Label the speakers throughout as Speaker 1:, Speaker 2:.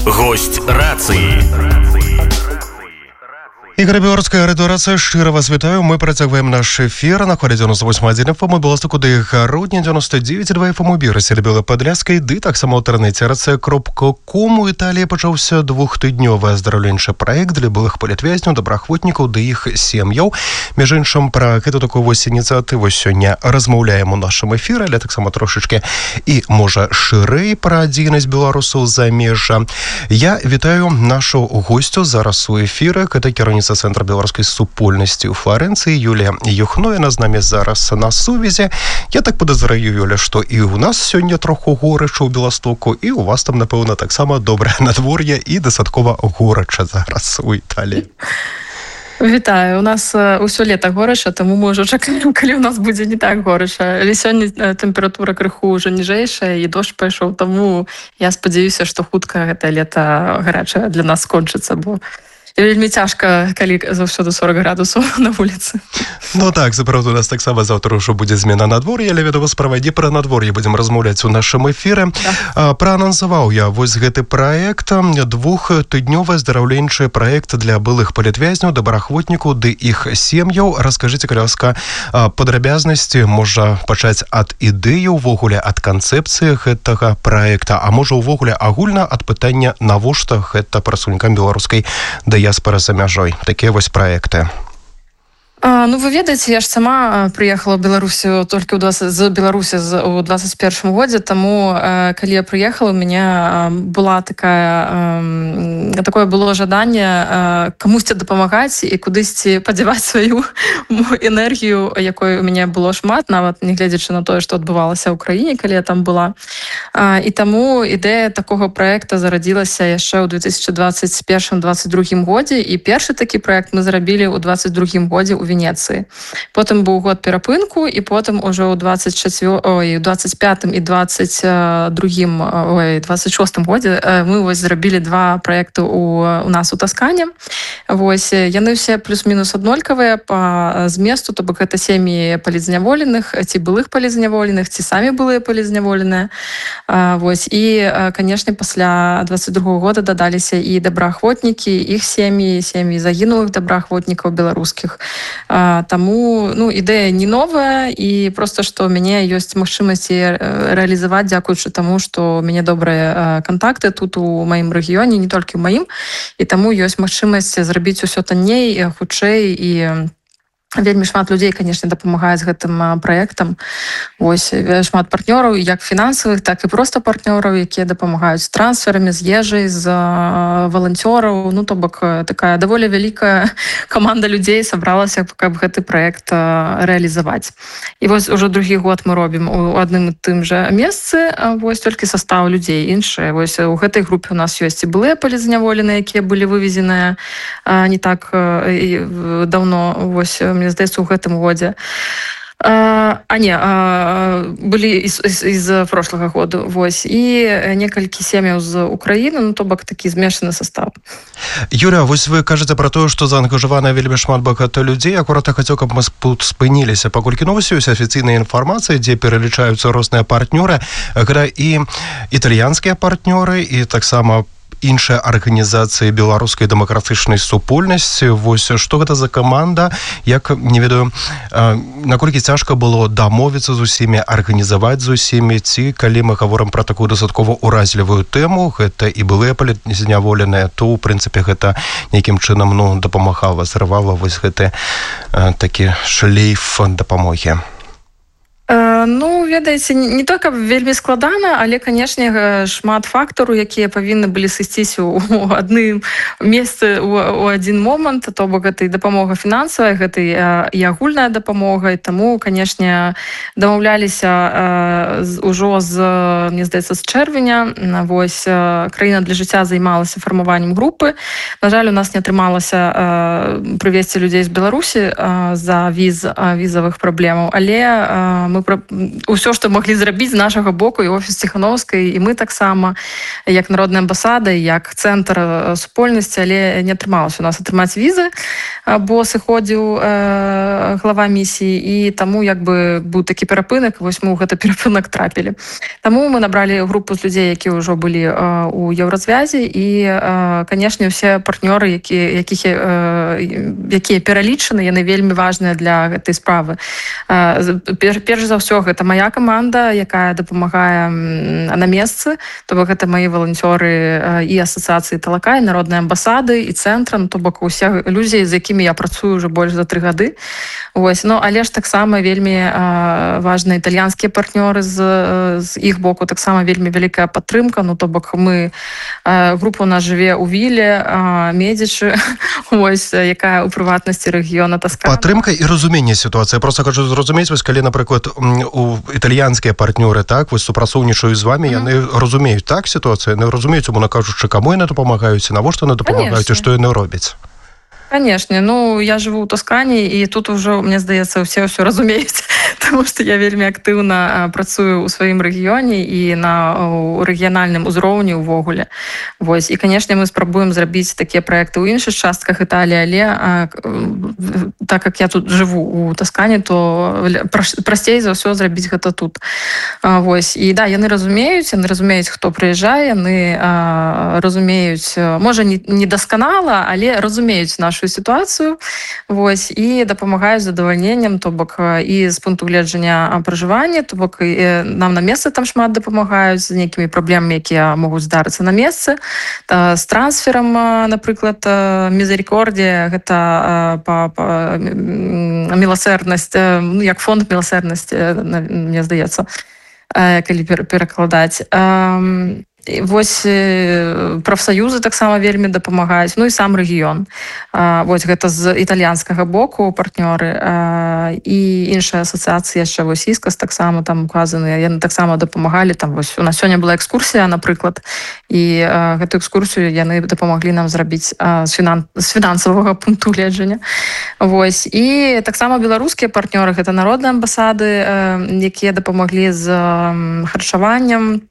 Speaker 1: Гость рацыі.
Speaker 2: Ігор Беларуская радыёрацыя, шчыра вас вітаю. Мы працягваем наш эфір на хвалі 98.1 FM, Беластоку ды Гародня 99.2 FM у Бірасе, Белой Падляскай, ды таксама ў інтэрнэце рацыя.ком. У Італіі пачаўся двухтыднёвы аздараўленчы праект для былых палітвязняў, добраахвотнікаў ды іх сем'яў. Між іншым, пра гэту такую вось ініцыятыву сёння размаўляем у нашым эфіры, але таксама трошачкі і, можа, шырэй пра адзінасць беларусаў замежжа. Я вітаю нашу госцю зараз у эфіры, гэта кіраўніца Центра беларускай супольнасці ў Флоренцыі Юлія Юхно, яна з намі зараз на сувязі. Я так падазраю, Юля, што і ў нас сёння троху горача ў Беластоку, і ў вас там, напэўна, таксама добрае надвор'е і дастаткова горача зараз у Італіі.
Speaker 3: Вітаю, у нас усё лета горача, таму мы ўжо чакаем, калі ў нас будзе не так горача. Але сёння тэмпература крыху ўжо ніжэйшая і дождж пайшоў, таму я спадзяюся, што хутка гэта лета гарачае для нас скончыцца, бо вельмі цяжка, калі заўсёды 40 градусаў на вуліцы.
Speaker 2: Ну так, сапраўды, у нас таксама заўтра ўжо будзе змена надвор'я, але, вядома, справа не пра надвор'е будзем размаўляць у нашым эфіры. Да. Праанансаваў я вось гэты праект, двухтыднёвы аздараўленчы праект для былых палітвязняў, добраахвотнікаў ды іх сем'яў. Раскажыце, калі ласка, падрабязнасці, можа пачаць ад ідэі ўвогуле, ад канцэпцыі гэтага праекта, а можа ўвогуле агульна ад пытання, навошта гэта працаўнікам беларускай дыяспары за мяжой. Такія вось праекты.
Speaker 3: Ну, вы ведаеце, я ж сама прыехала ў Беларусі толькі з Беларусі ў 21 годзе, таму, калі я прыехала, у мяне была такое было жаданне камусьці дапамагаць і кудысьці падзяваць сваю энергію, якой у мяне было шмат, нават не гледзячы на тое, што адбывалася ў краіне, калі я там была. І таму ідэя такога праекта зарадзілася яшчэ ў 2021-2022 годзе, і першы такі праект мы зрабілі ў 2022 годзе ў Венецыі. Потым быў год перапынку, і потым ужо ў 25 і 26 годзе мы вось зрабілі два праекты у нас у Таскане. Вось яны ўсе плюс-мінус аднолькавыя па зместу, то бок гэта сем'і палізняволеных, ці былых палізняволеных, ці самі былыя палізняволеныя. Вось і, канешне, пасля 22 года дадаліся і добраахвотнікі, іх сем'і загінулых добраахвотнікаў беларускіх. Таму, ідэя не новая, і проста, што ў мяне ёсць магчымасці рэалізаваць, дзякуючы таму, што у мяне добрыя кантакты тут у маім рэгіёне, не толькі ў маім, і таму ёсць магчымасць зрабіць усё танней, хутчэй, і вельмі шмат людзей, канешне, дапамагаюць гэтым праектам. Вось шмат партнёраў, як фінансавых, так і проста партнёраў, якія дапамагаюць з трансферамі, з ежай, з валанцёраў. То бок такая даволі вялікая каманда людзей сабралася, каб гэты праект рэалізаваць. І вось ужо другі год мы робім у адным і тым жа месцы, вось толькі састаў людзей іншыя. Вось у гэтай групе у нас ёсць і былыя палізняволеныя, якія былі вывезеныя не так даўно, вось мне здаецца, у гэтым годзе. Былі з прошлага году. Вось. І некалькі сем'яў з Украіны, то бок такі змешаны састав.
Speaker 2: Юля, вось вы кажаце пра тое, што заангажавана вельмі шмат багата людзей. Акурат я хацеў, каб мы тут спыніліся, паколькі ёсць афіцыйная інфармацыя, дзе пералічаюцца розныя партнёры. Гэта і італьянскія партнёры, і таксама іншыя арганізацыі беларускай дэмакратычнай супольнасці. Вось што гэта за каманда, як, не ведаю, наколькі цяжка было дамовіцца з усімі, арганізаваць з усімі, ці калі мы гаворым пра такую дастаткова ўразлівую тэму, гэта і былыя палізняволеныя, то, ў прынцыпе, гэта нейкім чынам дапамагала, зрывала вось гэты такі шлейф дапамогі.
Speaker 3: Ведаеце, не то, каб вельмі складана, але, канешне, шмат фактараў, якія павінны былі сысціся ў адным месцы ў адзін момант, то бок гэта і дапамога фінансавая, гэта і агульная дапамога, і таму, канешне, дамаўляліся ўжо мне здаецца, з чэрвеня. Вось краіна для жыцця займалася фармаваннем групы. На жаль, у нас не атрымалася прывезці людзей з Беларусі з-за візавых праблемаў, але мы ўсё, што маглі зрабіць з нашага боку, і офіс Ціхановскай, і мы таксама, як народная амбасада, як цэнтр супольнасці, але не атрымалася у нас атрымаць візы, бо сыходзіў глава місіі, і таму як бы быў такі перапынак, вось мы ў гэты перапынак трапілі. Таму мы набралі групу з людзей, якія ўжо былі у еўразвязе, і, канешне, усе партнёры, якія пералічаны, яны вельмі важныя для гэтай справы. Перш за ўсё, гэта моя каманда, якая дапамагае на месцы, то бок гэта мои валанцёры і асацыяцыі Талака, і народнай амбасады, і цэнтра, то бок усе людзі, з якімі я працую ўжо больш за 3 гады. Ось, ну, але ж таксама вельмі важны італьянскія партнёры, з іх боку таксама вельмі вялікая падтрымка, ну, то бок мы, група у нас жыве ў Віле, Медзічы, ось, якая ў прыватнасці рэгіёна Таскана.
Speaker 2: Падтрымка і разуменне сітуацыі. Я просто хочу зразумець, вось, калі, напрыклад, у італьянскія партнёры, так, вось, супрацоўнічаюць з вами, яны разумеюць, так, сітуацыю, яны разумеюць, умоўна кажучы, каму яны дапамагаюць, і навошта яны дапамагаюць, і што яны робяць?
Speaker 3: Конечно, ну, я живу ў Тоскані, і тут уже, мне здаецца, усе ўсё разумеюць, тому што я вельмі актыўна працую ў сваім рэгіёне і на рэгіянальным узроўні ўвогуле. Вось, і, конечно, мы спрабуем зрабіць такія праекты ў іншых частках Італіі, але так як я тут жыву ў Тоскані, то прасцей за ўсё зрабіць гэта тут. Вось, і да, яны разумеюць, хто прыязджае, яны разумеюць, можа, не дасканала, але разумеюць нашу сітуацыю, вось, і дапамагаюць задавальненнем, то бок і з пункту гледжання пражывання, то бок нам на месцы там шмат дапамагаюць з нейкімі праблемамі, якія могуць здарыцца на месцы, з трансферам, напрыклад, Мізерікордія, гэта міласэрнасць, ну, як фонд міласэрнасці, мне здаецца, калі перакладаць. Вось прафсаюзы таксама вельмі дапамагаюць, ну і сам рэгіён. Вось гэта з італьянскага боку партнёры, і іншыя асацыяцыі, яшчэ вось Іскас таксама там указаны, яны таксама дапамагалі. Там вось у нас сёння была экскурсія, напрыклад, і гэту экскурсію яны дапамаглі нам зрабіць з фінансавага пункту гледжання. Вось, і таксама беларускія партнёры, гэта народныя амбасады, якія дапамаглі з харчаваннем.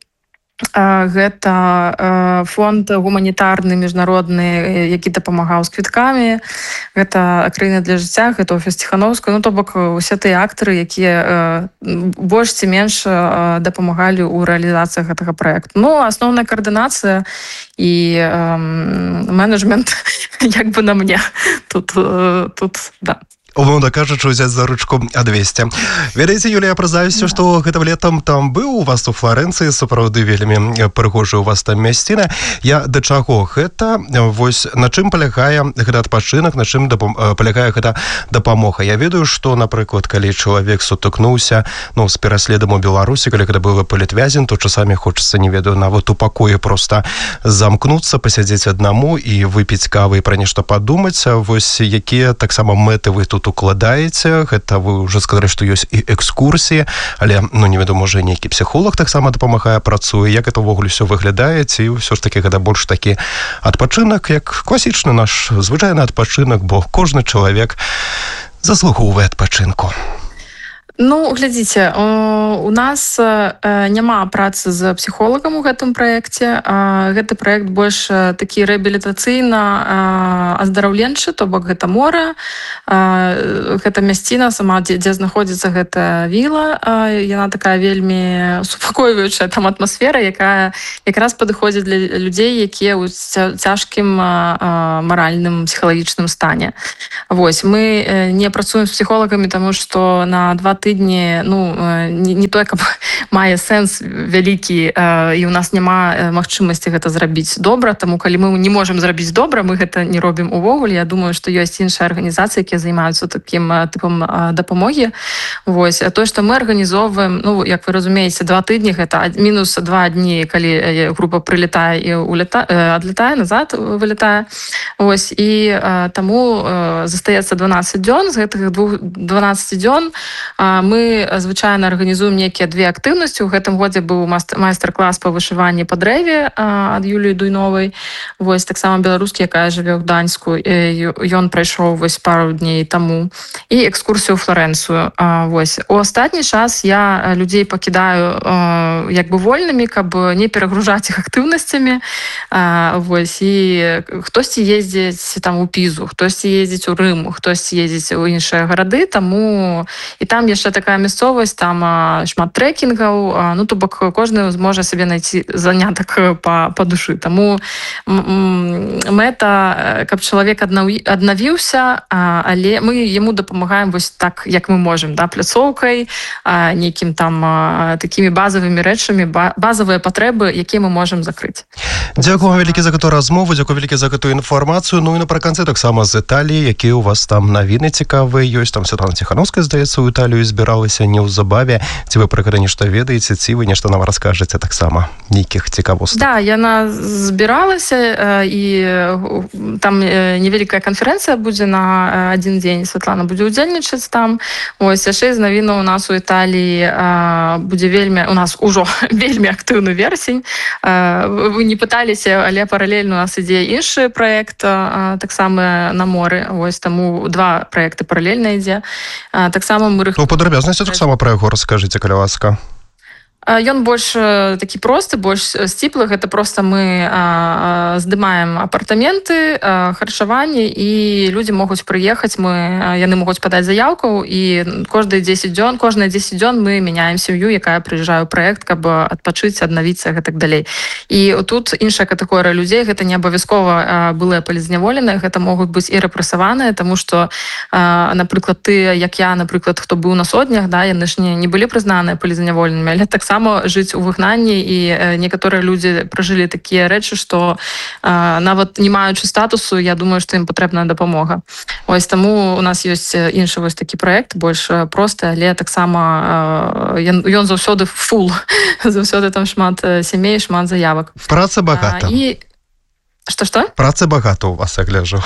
Speaker 3: Гэта фонд гуманітарны міжнародны, які дапамагаў з квіткамі, гэта краіна для жыцця, гэта офіс Ціхановскай, ну, то бок усе тыя актары, якія больш ці менш дапамагалі ў рэалізацыі гэтага праекту. Ну, асноўная каардынацыя і менеджмент як бы на мне тут, да.
Speaker 2: Умоўна кажучы, узяць за ручку 200. Ведаеце, Юлія, я прызнаюся, што гэтым летам там быў у вас у Флорэнцыі, сапраўды вельмі прыгожая у вас там мясціна. Я да чаго гэта? Вось на чым палягае гэты адпачынак, на чым палягае гэта дапамога? Я ведаю, што, напрыклад, калі чалавек сутыкнуўся, ну, з пераследам у Беларусі, калі гэта быў палітвязень, то часамі хочацца, не ведаю, нават у пакоі проста замкнуцца, пасядзець аднаму і выпіць кавы і пра нешта падумаць. Вось якія таксама мэты вы тут укладаеце, гэта вы ўжо сказалі, што ёсць і экскурсіі, але, ну, не веду, можа, нейкі псіхолог таксама дапамагае, працуе, як гэта ўвогуле ўсё выглядае, ці ўсё ж такі гэта больш такі адпачынак, як класічны наш звычайны адпачынак, бо кожны чалавек заслугоўвае адпачынку.
Speaker 3: Ну, глядзіце, у нас няма працы з псіхолагам у гэтым праекце. Гэты праект больш такі рэабілітацыйна-аздараўленчы, то бок гэта мора, гэта мясціна сама, дзе знаходзіцца гэта віла. Яна такая вельмі супакойваючая там атмасфера, якая якраз падыходзіць для людзей, якія ў цяжкім маральным, псіхалагічным стане. Вось, мы не працуем з псіхолагамі, таму што на 2 тыдні, ну, не той, каб мае сэнс вялікі, і у нас няма магчымасці гэта зрабіць добра, таму калі мы не можам зрабіць добра, мы гэта не робім увогуле. Я думаю, што ёсць іншыя арганізацыі, якія займаюцца такім тыпам дапамогі. Вось, тое, што мы арганізоўваем, ну, як вы разумееце, 2 тыдні, гэта мінус 2 дні, калі група прылетае і адлетае, назад вылетае. Вось, і таму застаецца 12 дзён, з гэтых 12 дзён мы звычайна арганізуем нейкія две актыўнасці. У гэтым годзе быў майстар-клас па вышыванні па дрэве ад Юліі Дуйновай. Вось таксама беларускі, якая жыве ў Гданьску. Ён прайшоў вось пару дней таму. І экскурсію ў Флорэнцыю. Вось. У астатні час я людзей пакідаю як бы вольнымі, каб не перагружаць іх актыўнасцямі. Вось. І хтосьці ездзіць там у Пізу, хтосьці ездзіць у Рым, хтосьці ездзіць у іншыя гарады, таму і там яшчэ такая мясцовасць, там шмат трэкінгаў, ну то бок кожны зможа сабе знайсці занятак па душы. Таму мэта, каб чалавек аднавіўся, але мы яму дапамагаем вось так, як мы можам, да, пляцоўкай, нейкім там такімі базавымі рэчамі, базавыя патрэбы, якія мы можам закрыць.
Speaker 2: Дзякую вялікі за гэтую размову, дзякую вялікі за гэтую інфармацыю. Ну і напрыканцы таксама з Італіі, якія у вас там навіны цікавыя ёсць. Там Святлана Ціхановская, здаецца, у Італію збіралася неўзабаве. Ці вы пра гэта нешта ведаеце, ці вы нешта нам раскажаце таксама нейкіх цікавостак?
Speaker 3: Да, яна збіралася, і там невялікая канферэнцыя будзе на адзін дзень. Святлана будзе удзельнічаць там. Ось яшчэ з навіну у нас у Італіі будзе у нас ужо вельмі актыўны верасень. Вы не пыталіся, але паралельна у нас ідзе іншы праект, таксама на моры. Ось таму два праекты паралельна ідзе. Таксама мы
Speaker 2: Ну, падрабязнасці таксама пра яго раскажыце, калі ласка.
Speaker 3: Ён больш такі просты, больш сціплы. Гэта проста мы здымаем апартаменты, харчаванне, і людзі могуць прыехаць, яны могуць падаць заяўку, і кожныя 10 дзён мы мяняем сям'ю, якая прыязджае ў праект, каб адпачыць, аднавіцца, гэтак далей. І тут іншая катэгорыя людзей, гэта не абавязкова былыя палізняволеныя, гэта могуць быць і рэпрэсаваныя, таму што, напрыклад, ты, як я, напрыклад, хто быў на сотнях, да, яны ж не былі прызнаныя палізняволенымі, але таксама жыць у выгнанні, і некаторыя людзі пражылі такія рэчы, што нават не маючы статусу, я думаю, што ім патрэбная дапамога. Ось таму у нас ёсць іншы вось такі праект, больш просты, але таксама ён заўсёды фул, заўсёды там шмат сямей, шмат заявак.
Speaker 2: Праца багата.
Speaker 3: Што?
Speaker 2: Працы багата у вас, я гляджу.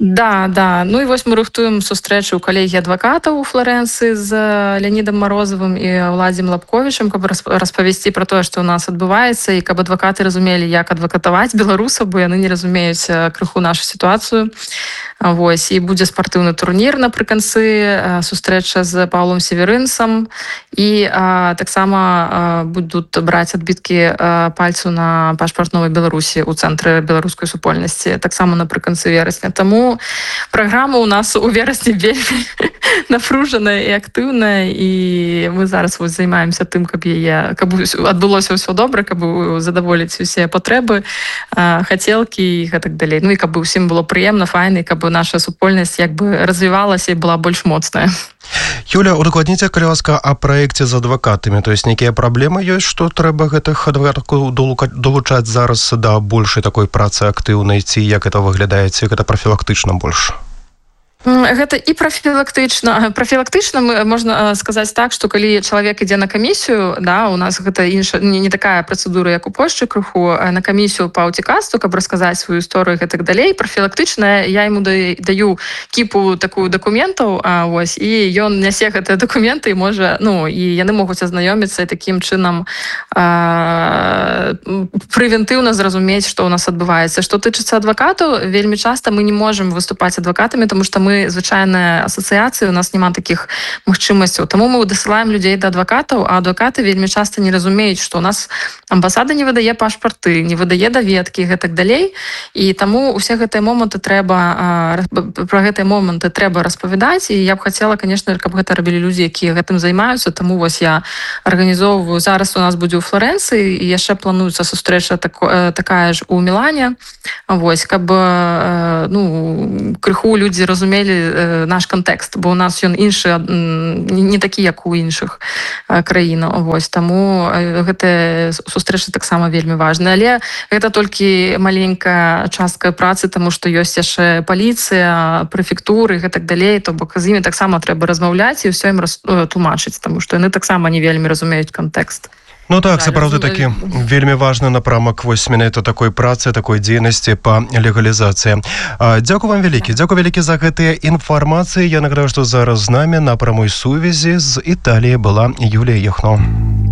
Speaker 3: Да. Ну і вось мы рыхтуем сустрэчы ў калегіі адвакатаў у Флорэнцыі з Леонідам Марозавым і Владзім Лапковічам, каб распавесці пра тое, што ў нас адбываецца, і каб адвакаты разумелі, як адвакатаваць беларусаў, бо яны не разумеюць крыху нашу сітуацыю. Вось, і будзе спартыўны турнір напрыканцы, сустрэча з Паўлом Северынцам, і таксама будуць браць адбіткі пальцу на пашпарт Новай Беларусі ў цэнтры беларускай супольнасці, таксама напрыканцы верасня. Таму праграма у нас у верасні вельмі напружаная і актыўная, і мы зараз вось займаемся тым, каб адбылося ўсё добра, каб задаволіць усе патрэбы, хацелкі і гэтак далей. Ну і каб усім было прыемна, файна, каб наша супольнасць як бы развівалася і была больш моцная.
Speaker 2: Юля, удакладніце, калі ласка, о праекце з адвакатамі. То есть нейкія праблемы ёсць, што трэба гэтых адвакатаў долучаць зараз да большай такой працы актыўнай, ці як это выглядае, ці гэта прафілактычна больш?
Speaker 3: Гэта і прафілактычна. Прафілактычна можна сказаць так, што калі чалавек ідзе на камісію, да, у нас гэта не такая працэдура, як у Польшчы крыху, на камісію па ўцікацтву, каб расказаць сваю історыю і гэтак далей. Прафілактычна я яму даю кіпу такую дакументаў, вось, і ён нясе гэтыя дакументы, і можа, ну, і яны могуць азнаёміцца і такім чынам прэвентыўна зразумець, што ў нас адбываецца. Што тычыцца адвакатаў, вельмі часта мы не можам выступаць адвакатамі, таму што мы звычайная асацыяцыя, у нас няма такіх магчымасцяў. Таму мы дасылаем людзей да адвакатаў, а адвакаты вельмі часта не разумеюць, што у нас амбасада не выдае пашпарты, не выдае даведкі і гэтак далей. І таму усе гэтыя моманты пра гэтыя моманты трэба распавядаць. І я б хацела, конечно, каб гэта рабілі людзі, якія гэтым займаюцца. Таму вось я арганізоўваю, зараз у нас будзе ў Флорэнцыі, і яшчэ плануецца сустрэча такая ж у Мілане. Вось, каб крыху людзі разумелі наш кантэкст, бо у нас ён іншы, не такі, як у іншых краінаў. Вось, таму гэтая сустрэча таксама вельмі важная. Але гэта толькі маленькая частка працы, таму што ёсць яшчэ паліцыя, прэфектуры і гэтак далей, то бок з імі таксама трэба размаўляць і ўсё ім тлумачыць, таму што яны таксама не вельмі разумеюць кантэкст.
Speaker 2: Ну так, сапраўды такі вельмі важны напрамак вось менавіта такой працы, такой дзейнасці па легалізацыі. Дзякую вам вялікі. Дзякую вялікі за гэтыя інфармацыі. Я нагадаю, што зараз з намі на прамой сувязі з Італіі была Юлія Яхно.